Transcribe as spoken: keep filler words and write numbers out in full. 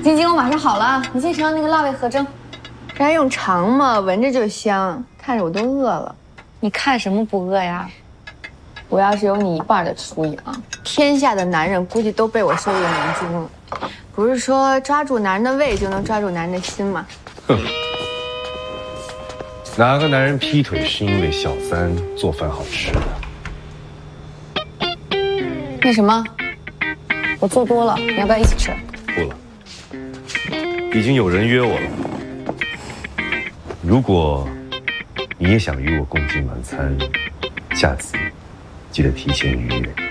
晶晶，我马上好了，你先尝尝那个辣味合蒸。 这还用尝吗？闻着就香，看着我都饿了。 你看什么不饿呀？ 我要是有你一半的厨艺啊，天下的男人估计都被我收入囊中了。不是说抓住男人的胃就能抓住男人的心吗？ 哼，哪个男人劈腿是因为小三做饭好吃的？ 那什么，我做多了，你要不要一起吃？ 不了，已经有人约我了。如果你也想与我共进晚餐，下次记得提前预约。